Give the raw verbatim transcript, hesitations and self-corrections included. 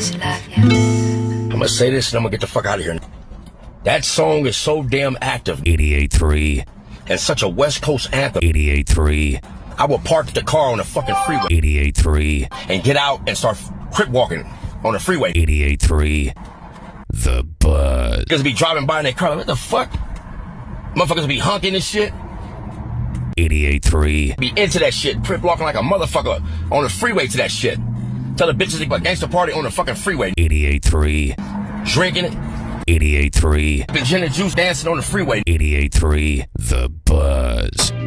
I'm gonna say this and I'm gonna get the fuck out of here. That song is so damn active. eighty-eight point three. And such a West Coast anthem. eighty-eight point three. I will park the car on the fucking freeway. eighty-eight point three. And get out and start crip walking on the freeway. eighty-eight point three. The Buzz. Because be driving by in their car, like, what the fuck? Motherfuckers be honking and shit. eighty-eight point three. Be into that shit. Crip walking like a motherfucker on the freeway to that shit. Tell the bitches they like gangster party on the fucking freeway. eighty-eight point three. Drinking it. eighty-eight point three. The gin and juice dancing on the freeway. eighty-eight point three. The Buzz.